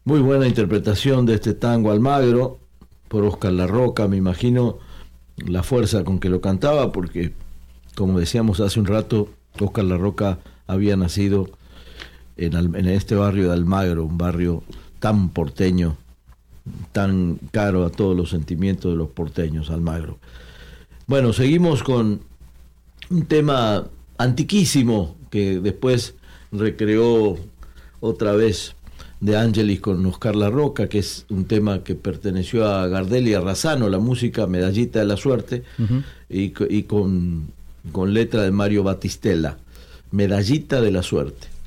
Muy buena interpretación de este tango Almagro por Óscar Larroca. Me imagino la fuerza con que lo cantaba, porque, como decíamos hace un rato, Óscar Larroca había nacido en este barrio de Almagro, un barrio tan porteño, tan caro a todos los sentimientos de los porteños, Almagro. Bueno, seguimos con un tema antiquísimo que después recreó otra vez De Angelis con Óscar Larroca, que es un tema que perteneció a Gardel y a Razzano, la música Medallita de la Suerte, y con letra de Mario Battistella, Medallita de la Suerte.